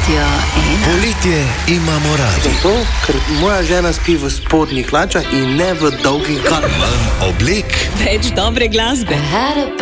Radio 1. Poletje imamo radi. Zato, ker moja žena spi v spodnjih hlačah in ne v dolgih garah. Manj oblek. Več dobre glasbe.